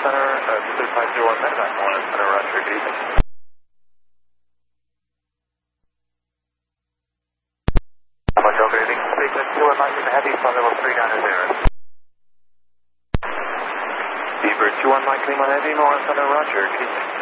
Center, 2501 Medevac, Morris Center, Roger, good evening. Montreal, good evening. Frequent 219 from Heavy, Sun level 390. Beaver 219 Lima Heavy, Morris Center, Roger, good evening.